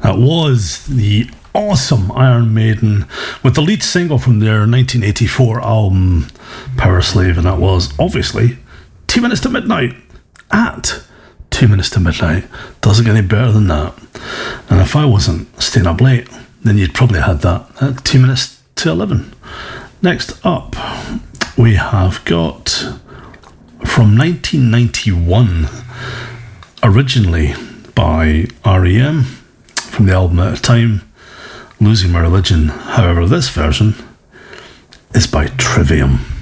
That was the awesome Iron Maiden with the lead single from their 1984 album Power Slave, and that was obviously 2 Minutes to Midnight. At 2 Minutes to Midnight, doesn't get any better than that. And if I wasn't staying up late, then you'd probably had that at 2 minutes to 11. Next up, we have got from 1991, originally by R.E.M. from the album Out of Time, Losing My Religion. However, this version is by Trivium.